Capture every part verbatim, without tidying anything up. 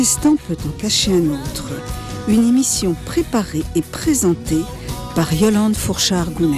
L'instant peut en cacher un autre. Une émission préparée et présentée par Yolande Fourchard-Gounel.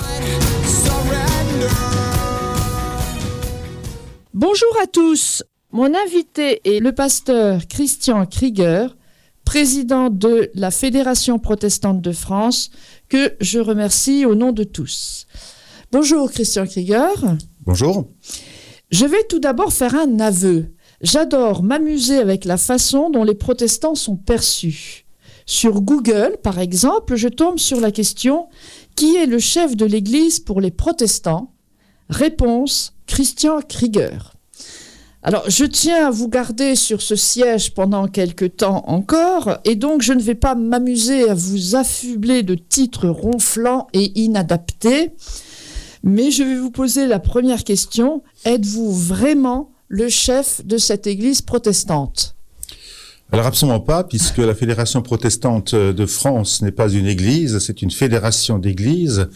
Bonjour à tous. Mon invité est le pasteur Christian Krieger, président de la Fédération protestante de France, que je remercie au nom de tous. Bonjour Christian Krieger. Bonjour. Je vais tout d'abord faire un aveu. J'adore m'amuser avec la façon dont les protestants sont perçus. Sur Google, par exemple, je tombe sur la question « Qui est le chef de l'Église pour les protestants ?» Réponse « Christian Krieger ». Alors, je tiens à vous garder sur ce siège pendant quelque temps encore, et donc je ne vais pas m'amuser à vous affubler de titres ronflants et inadaptés, mais je vais vous poser la première question. Êtes-vous vraiment le chef de cette église protestante? Alors absolument pas, puisque la Fédération protestante de France n'est pas une église, c'est une fédération d'églises.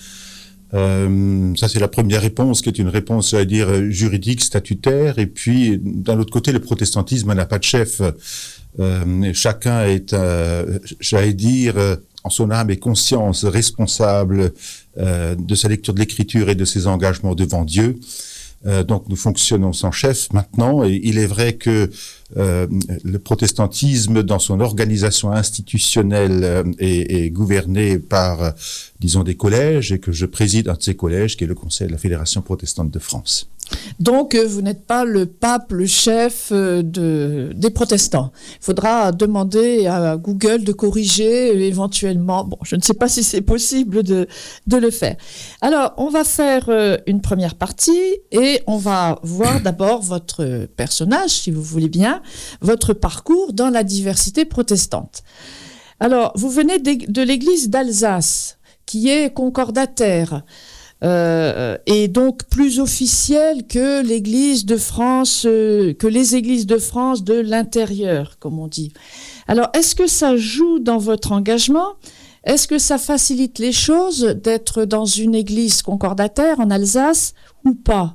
Euh, ça c'est la première réponse, qui est une réponse, j'allais dire, juridique, statutaire. Et puis, d'un autre côté, le protestantisme n'a pas de chef. Euh, chacun est, euh, j'allais dire, en son âme et conscience, responsable euh, de sa lecture de l'Écriture et de ses engagements devant Dieu. Euh, donc nous fonctionnons sans chef maintenant, et il est vrai que euh, le protestantisme dans son organisation institutionnelle euh, est, est gouverné par, euh, disons, des collèges, et que je préside un de ces collèges qui est le Conseil de la Fédération protestante de France. Donc, euh, vous n'êtes pas le pape, le chef euh, de, des protestants. Il faudra demander à Google de corriger euh, éventuellement. Bon, je ne sais pas si c'est possible de, de le faire. Alors, on va faire euh, une première partie et on va voir d'abord votre personnage, si vous voulez bien, votre parcours dans la diversité protestante. Alors, vous venez de, de l'église d'Alsace, qui est concordataire. Euh, et donc plus officielle que l'Église de France, euh, que les églises de France de l'intérieur, comme on dit. Alors, est-ce que ça joue dans votre engagement? Est-ce que ça facilite les choses d'être dans une église concordataire en Alsace ou pas?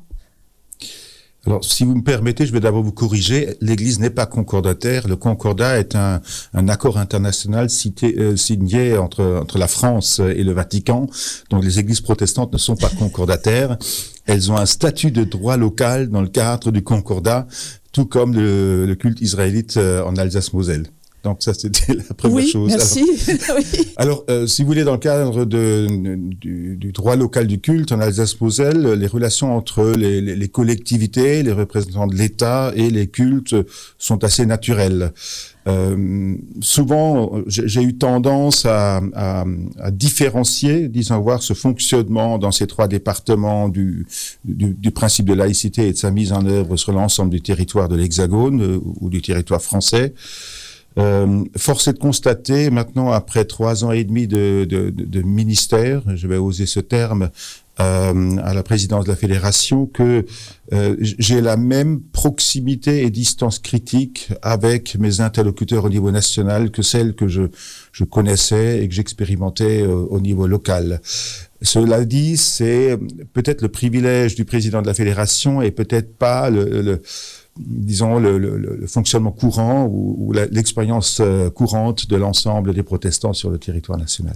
Alors, si vous me permettez, je vais d'abord vous corriger. L'Église n'est pas concordataire. Le concordat est un, un accord international cité, euh, signé entre, entre la France et le Vatican. Donc, les Églises protestantes ne sont pas concordataires. Elles ont un statut de droit local dans le cadre du concordat, tout comme le, le culte israélite en Alsace-Moselle. Donc ça, c'était la première oui, chose. Merci. Alors, oui. alors euh, si vous voulez, dans le cadre de, du, du droit local du culte en Alsace-Moselle, les relations entre les, les, les collectivités, les représentants de l'État et les cultes sont assez naturelles. Euh, souvent, j'ai eu tendance à, à, à différencier, disons, voir ce fonctionnement dans ces trois départements du, du, du principe de laïcité et de sa mise en œuvre sur l'ensemble du territoire de l'Hexagone euh, ou du territoire français. Euh, force est de constater maintenant, après trois ans et demi de, de, de, de ministère, je vais oser ce terme, euh, à la présidence de la fédération, que euh, j'ai la même proximité et distance critique avec mes interlocuteurs au niveau national que celle que je, je connaissais et que j'expérimentais euh, au niveau local. Cela dit, c'est peut-être le privilège du président de la fédération et peut-être pas le, le disons, le, le, le fonctionnement courant ou, ou la, l'expérience euh, courante de l'ensemble des protestants sur le territoire national.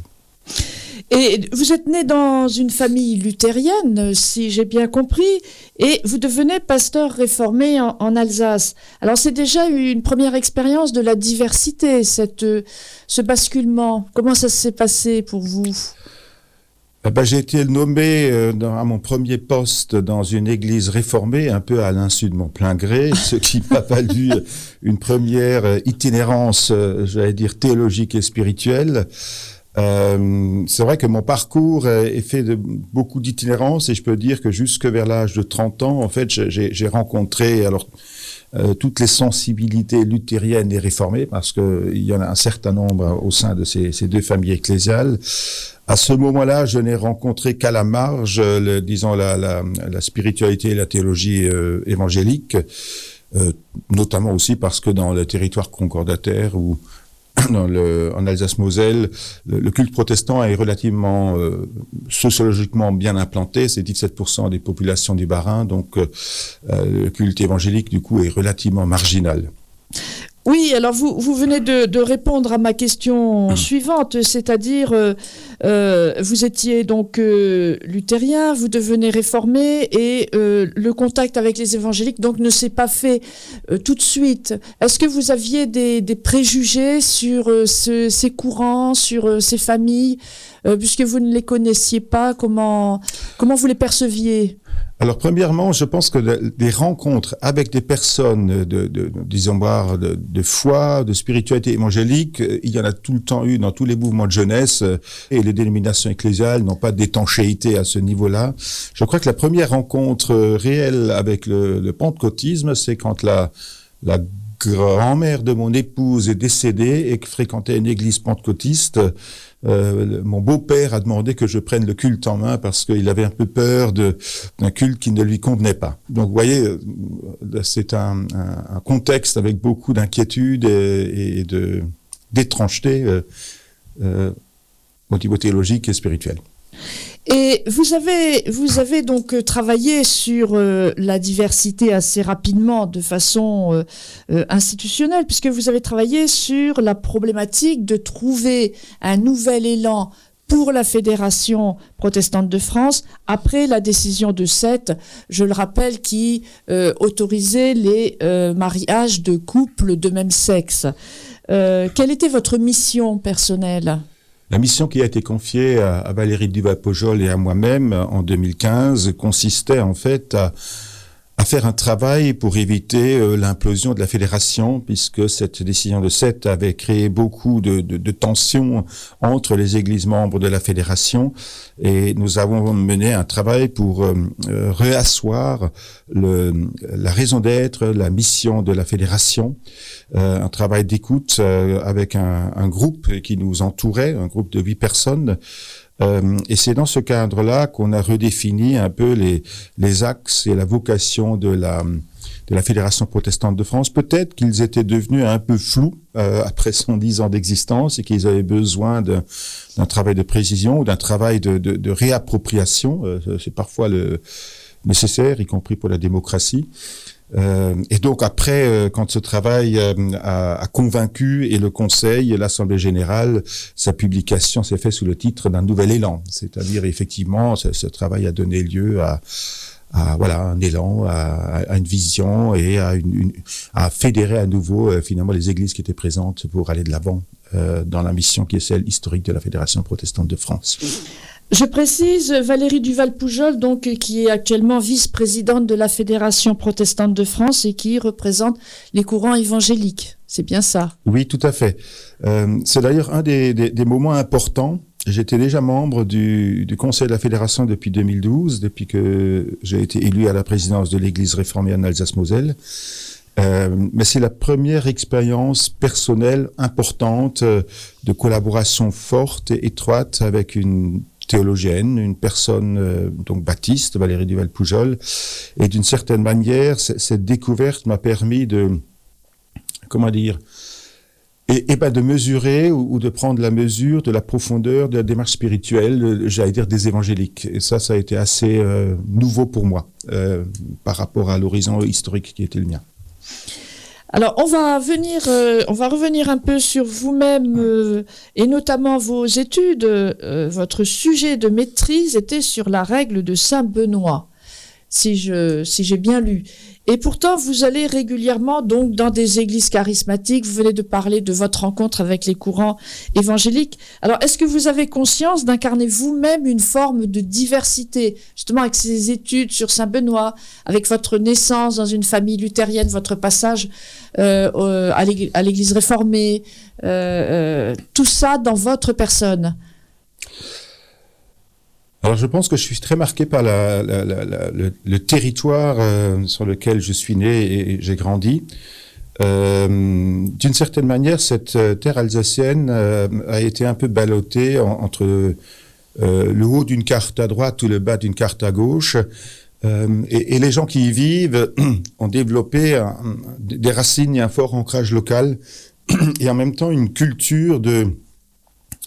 Et vous êtes né dans une famille luthérienne, si j'ai bien compris, et vous devenez pasteur réformé en, en Alsace. Alors c'est déjà une première expérience de la diversité, cette, ce basculement. Comment ça s'est passé pour vous ? Eh ben, j'ai été nommé euh, dans, à mon premier poste dans une église réformée, un peu à l'insu de mon plein gré, ce qui m'a valu une première itinérance, euh, j'allais dire, théologique et spirituelle. Euh, c'est vrai que mon parcours est fait de beaucoup d'itinérance, et je peux dire que jusque vers l'âge de trente ans, en fait, j'ai, j'ai rencontré alors euh, toutes les sensibilités luthériennes et réformées, parce que il y en a un certain nombre au sein de ces, ces deux familles ecclésiales. À ce moment-là, je n'ai rencontré qu'à la marge, le, disons, la, la, la spiritualité et la théologie euh, évangélique, euh, notamment aussi parce que dans le territoire concordataire ou dans le, en Alsace-Moselle, le, le culte protestant est relativement euh, sociologiquement bien implanté, c'est dix-sept pour cent des populations du Bas-Rhin, donc euh, le culte évangélique, du coup, est relativement marginal. Oui, alors vous, vous venez de, de répondre à ma question suivante, c'est-à-dire euh, euh, vous étiez donc euh, luthérien, vous devenez réformé et euh, le contact avec les évangéliques donc ne s'est pas fait euh, tout de suite. Est-ce que vous aviez des, des préjugés sur euh, ce, ces courants, sur euh, ces familles, euh, puisque vous ne les connaissiez pas, comment, comment vous les perceviez ? Alors, premièrement, je pense que des rencontres avec des personnes de, de, de disons voir, de, de foi, de spiritualité évangélique, il y en a tout le temps eu dans tous les mouvements de jeunesse, et les dénominations ecclésiales n'ont pas d'étanchéité à ce niveau-là. Je crois que la première rencontre réelle avec le, le pentecôtisme, c'est quand la, la grand-mère de mon épouse est décédée et que fréquentait une église pentecôtiste. Euh, mon beau-père a demandé que je prenne le culte en main parce qu'il avait un peu peur de, d'un culte qui ne lui convenait pas. Donc, vous voyez, c'est un, un, un contexte avec beaucoup d'inquiétude et, et de, d'étrangeté euh, euh, au niveau théologique et spirituel. Et vous avez, vous avez donc travaillé sur euh, la diversité assez rapidement, de façon euh, euh, institutionnelle, puisque vous avez travaillé sur la problématique de trouver un nouvel élan pour la Fédération protestante de France, après la décision de Sète, je le rappelle, qui euh, autorisait les euh, mariages de couples de même sexe. Euh, quelle était votre mission personnelle ? La mission qui a été confiée à, à Valérie Duval-Pujol et à moi-même en deux mille quinze consistait en fait à, à faire un travail pour éviter euh, l'implosion de la fédération, puisque cette décision de Sète avait créé beaucoup de, de, de tensions entre les églises membres de la fédération, et nous avons mené un travail pour euh, euh, réasseoir le, la raison d'être, la mission de la fédération. Euh, un travail d'écoute euh, avec un, un groupe qui nous entourait, un groupe de huit personnes. Euh, et c'est dans ce cadre-là qu'on a redéfini un peu les, les axes et la vocation de la, de la Fédération protestante de France. Peut-être qu'ils étaient devenus un peu flous euh, après cent dix ans d'existence et qu'ils avaient besoin de, d'un travail de précision ou d'un travail de, de, de réappropriation. Euh, c'est parfois le nécessaire, y compris pour la démocratie. Euh, et donc après, euh, quand ce travail euh, a, a convaincu et le Conseil et l'Assemblée générale, sa publication s'est faite sous le titre d'un nouvel élan. C'est-à-dire effectivement, ce, ce travail a donné lieu à, à voilà un élan, à, à une vision et à, une, une, à fédérer à nouveau euh, finalement les églises qui étaient présentes pour aller de l'avant euh, dans la mission qui est celle historique de la Fédération protestante de France. Je précise, Valérie Duval-Pujol, donc, qui est actuellement vice-présidente de la Fédération protestante de France et qui représente les courants évangéliques. C'est bien ça? Oui, tout à fait. Euh, c'est d'ailleurs un des, des, des moments importants. J'étais déjà membre du, du Conseil de la Fédération depuis deux mille douze, depuis que j'ai été élu à la présidence de l'Église réformée en Alsace-Moselle. Euh, mais c'est la première expérience personnelle importante euh, de collaboration forte et étroite avec une théologienne, une personne euh, donc baptiste, Valérie Duval-Pujol, et d'une certaine manière, c- cette découverte m'a permis de, comment dire, et, et ben de mesurer ou, ou de prendre la mesure de la profondeur de la démarche spirituelle, euh, j'allais dire des évangéliques. Et ça, ça a été assez euh, nouveau pour moi euh, par rapport à l'horizon historique qui était le mien. Alors, on va venir, euh, on va revenir un peu sur vous-même euh, et notamment vos études. Euh, votre sujet de maîtrise était sur la règle de Saint Benoît, si je, si j'ai bien lu. Et pourtant, vous allez régulièrement donc dans des églises charismatiques. Vous venez de parler de votre rencontre avec les courants évangéliques. Alors, est-ce que vous avez conscience d'incarner vous-même une forme de diversité, justement avec ces études sur Saint Benoît, avec votre naissance dans une famille luthérienne, votre passage euh, euh, à, l'église, à l'église réformée, euh, euh, tout ça dans votre personne? Alors, je pense que je suis très marqué par la, la, la, la, le, le territoire euh, sur lequel je suis né et, et j'ai grandi. Euh, d'une certaine manière, cette terre alsacienne euh, a été un peu ballottée en, entre euh, le haut d'une carte à droite ou le bas d'une carte à gauche. Euh, et, et les gens qui y vivent ont développé un, des racines et un fort ancrage local et en même temps une culture de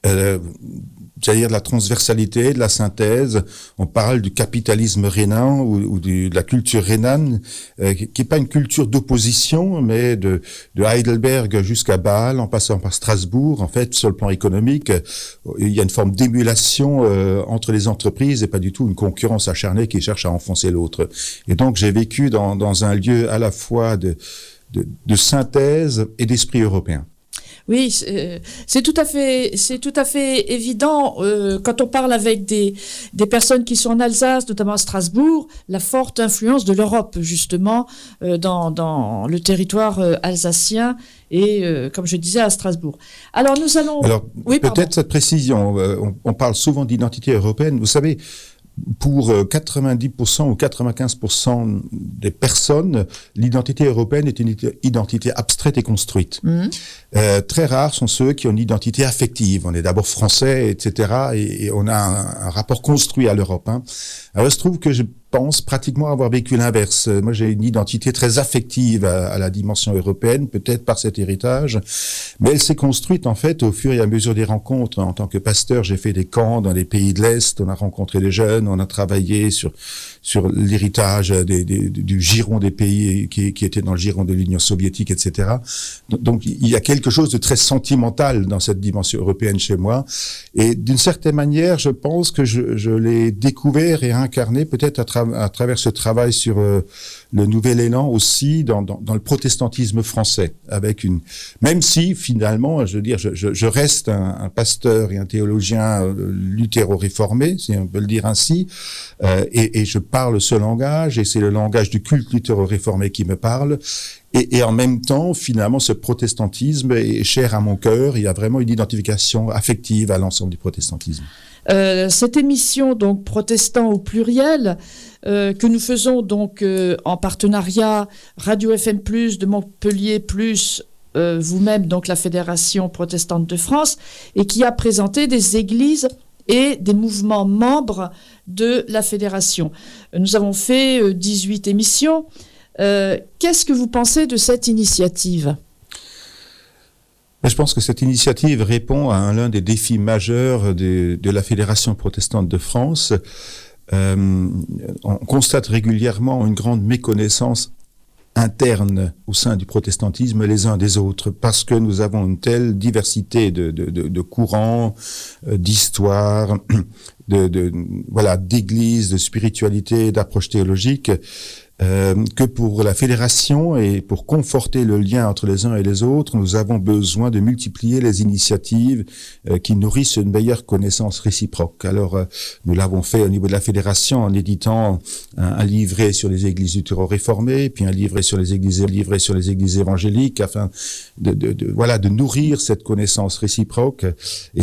euh, c'est-à-dire de la transversalité, de la synthèse. On parle du capitalisme rhénan ou, ou du, de la culture rhénane, euh, qui n'est pas une culture d'opposition, mais de, de Heidelberg jusqu'à Bâle, en passant par Strasbourg. En fait, sur le plan économique, il y a une forme d'émulation euh, entre les entreprises et pas du tout une concurrence acharnée qui cherche à enfoncer l'autre. Et donc, j'ai vécu dans, dans un lieu à la fois de, de, de synthèse et d'esprit européen. Oui, c'est, c'est tout à fait, c'est tout à fait évident euh, quand on parle avec des des personnes qui sont en Alsace, notamment à Strasbourg, la forte influence de l'Europe justement euh, dans dans le territoire euh, alsacien et euh, comme je disais à Strasbourg. Alors nous allons. Alors oui, peut-être pardon. cette précision. Euh, on, on parle souvent d'identité européenne. Vous savez. Pour quatre-vingt-dix pour cent ou quatre-vingt-quinze pour cent des personnes, l'identité européenne est une identité abstraite et construite. Mmh. Euh, très rares sont ceux qui ont une identité affective. On est d'abord français, et cetera. Et, et on a un, un rapport construit à l'Europe. Hein. Alors, il se trouve que je pense pratiquement avoir vécu l'inverse. Moi, j'ai une identité très affective à, à la dimension européenne, peut-être par cet héritage, mais elle s'est construite en fait au fur et à mesure des rencontres. En tant que pasteur, j'ai fait des camps dans les pays de l'Est, on a rencontré des jeunes, on a travaillé sur sur l'héritage des, des, du giron des pays qui, qui étaient dans le giron de l'Union soviétique, et cetera. Donc, il y a quelque chose de très sentimental dans cette dimension européenne chez moi, et d'une certaine manière, je pense que je, je l'ai découvert et incarné peut-être à travers à travers ce travail sur euh, le nouvel élan aussi dans, dans, dans le protestantisme français, avec une, même si finalement, je veux dire, je, je, je reste un, un pasteur et un théologien euh, luthéro-réformé, si on peut le dire ainsi, euh, et, et je parle ce langage, et c'est le langage du culte luthéro-réformé qui me parle. Et, et en même temps, finalement, ce protestantisme est cher à mon cœur. Il y a vraiment une identification affective à l'ensemble du protestantisme. Euh, cette émission, donc protestant au pluriel, euh, que nous faisons donc euh, en partenariat Radio F M plus, de Montpellier plus, euh, vous-même donc la Fédération protestante de France, et qui a présenté des églises et des mouvements membres de la fédération. Nous avons fait euh, dix-huit émissions. Euh, qu'est-ce que vous pensez de cette initiative ? Je pense que cette initiative répond à l'un des défis majeurs de, de la Fédération protestante de France. Euh, on constate régulièrement une grande méconnaissance interne au sein du protestantisme les uns des autres, parce que nous avons une telle diversité de, de, de, de courants, d'histoires, de, de, voilà, d'églises, de spiritualité, d'approches théologiques, Euh, que pour la fédération et pour conforter le lien entre les uns et les autres, nous avons besoin de multiplier les initiatives euh, qui nourrissent une meilleure connaissance réciproque. Alors, euh, nous l'avons fait au niveau de la fédération en éditant un, un livret sur les églises luthéro-réformées, puis un livret sur les églises, un livret sur les églises évangéliques, afin de, de, de, voilà, de nourrir cette connaissance réciproque. Et